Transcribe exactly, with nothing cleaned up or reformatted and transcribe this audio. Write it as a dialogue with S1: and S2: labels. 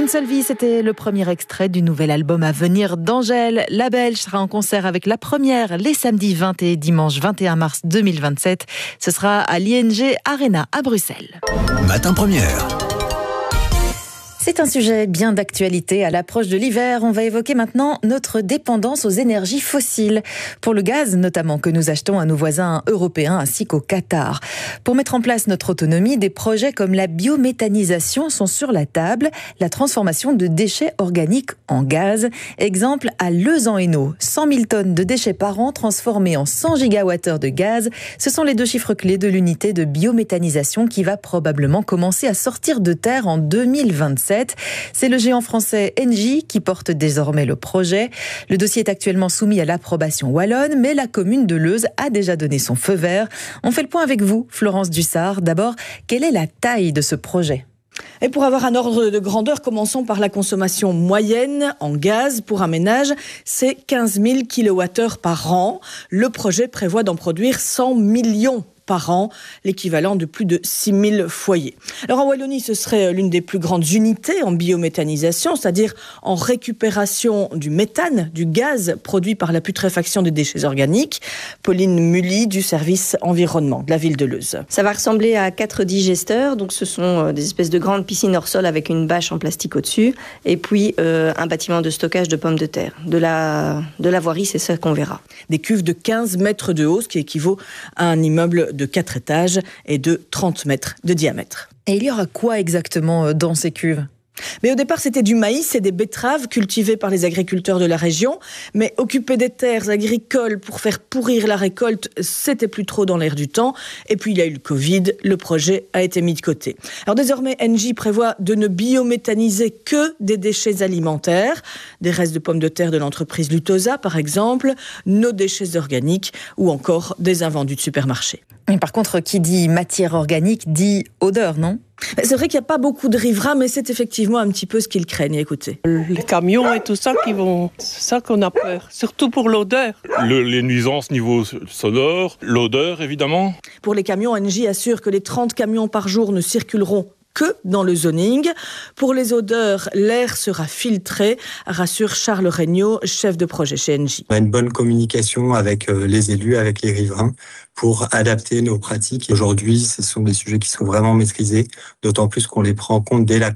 S1: Une seule vie, c'était le premier extrait du nouvel album à venir d'Angèle. La Belge sera en concert avec La Première les samedis vingt et dimanche vingt et un mars deux mille vingt-sept. Ce sera à l'I N G Arena à Bruxelles.
S2: Matin Première.
S1: C'est un sujet bien d'actualité. À l'approche de l'hiver, on va évoquer maintenant notre dépendance aux énergies fossiles. Pour le gaz, notamment, que nous achetons à nos voisins européens ainsi qu'au Qatar. Pour mettre en place notre autonomie, des projets comme la biométhanisation sont sur la table. La transformation de déchets organiques en gaz. Exemple à Leuze-en-Hainaut. cent mille tonnes de déchets par an transformés en cent gigawattheures de gaz. Ce sont les deux chiffres clés de l'unité de biométhanisation qui va probablement commencer à sortir de terre en deux mille vingt-sept. C'est le géant français Engie qui porte désormais le projet. Le dossier est actuellement soumis à l'approbation wallonne, mais la commune de Leuze a déjà donné son feu vert. On fait le point avec vous, Florence Dussard. D'abord, quelle est la taille de ce projet ?
S3: Et pour avoir un ordre de grandeur, commençons par la consommation moyenne en gaz pour un ménage. C'est quinze mille kilowattheures par an. Le projet prévoit d'en produire cent millions par an, l'équivalent de plus de six mille foyers. Alors en Wallonie, ce serait l'une des plus grandes unités en biométhanisation, c'est-à-dire en récupération du méthane, du gaz produit par la putréfaction des déchets organiques. Pauline Mully du service environnement de la ville de Leuze.
S4: Ça va ressembler à quatre digesteurs, donc ce sont des espèces de grandes piscines hors sol avec une bâche en plastique au-dessus, et puis euh, un bâtiment de stockage de pommes de terre. De la, de la voirie, c'est ça qu'on verra.
S3: Des cuves de quinze mètres de haut, ce qui équivaut à un immeuble de quatre étages et de trente mètres de diamètre.
S1: Et il y aura quoi exactement dans ces cuves ?
S3: Mais au départ, c'était du maïs et des betteraves cultivées par les agriculteurs de la région. Mais occuper des terres agricoles pour faire pourrir la récolte, c'était plus trop dans l'air du temps. Et puis, il y a eu le Covid, le projet a été mis de côté. Alors désormais, Engie prévoit de ne biométhaniser que des déchets alimentaires, des restes de pommes de terre de l'entreprise Lutosa, par exemple, nos déchets organiques ou encore des invendus de supermarché.
S1: Mais par contre, qui dit matière organique dit odeur, non ?
S3: C'est vrai qu'il n'y a pas beaucoup de riverains, mais c'est effectivement un petit peu ce qu'ils craignent. Écoutez.
S5: Les camions et tout ça qui vont, c'est ça qu'on a peur, surtout pour l'odeur.
S6: Le, les nuisances niveau sonore, l'odeur évidemment.
S3: Pour les camions, Engie assure que les trente camions par jour ne circuleront que dans le zoning. Pour les odeurs, l'air sera filtré, rassure Charles Regnault, chef de projet chez Engie.
S7: On a une bonne communication avec les élus, avec les riverains, pour adapter nos pratiques. Aujourd'hui, ce sont des sujets qui sont vraiment maîtrisés, d'autant plus qu'on les prend en compte dès la